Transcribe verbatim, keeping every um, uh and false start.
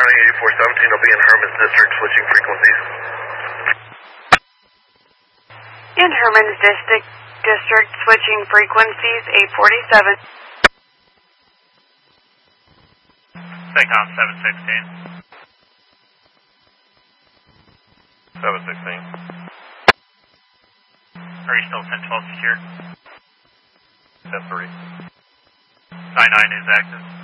County eighty-four seventeen will be in Herman's District, switching frequencies. In Herman's District, District switching frequencies, eight forty-seven. SACOM seven sixteen. seven sixteen. Are you still ten twelve secure? ten three. nine nine is active.